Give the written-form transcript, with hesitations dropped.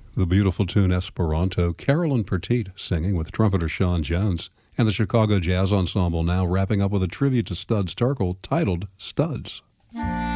The beautiful tune Esperanto, Carolyn Petit singing with trumpeter Sean Jones, and the Chicago Jazz Ensemble now wrapping up with a tribute to Studs Terkel titled Studs.